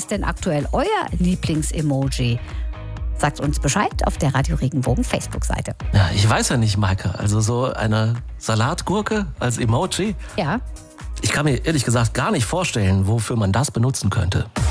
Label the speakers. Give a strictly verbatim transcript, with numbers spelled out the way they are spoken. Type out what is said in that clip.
Speaker 1: ist denn aktuell euer Lieblings-Emoji? Sagt uns Bescheid auf der Radio Regenbogen Facebook-Seite.
Speaker 2: Ja, ich weiß ja nicht, Maike. Also so eine Salatgurke als Emoji?
Speaker 1: Ja.
Speaker 2: Ich kann mir ehrlich gesagt gar nicht vorstellen, wofür man das benutzen könnte.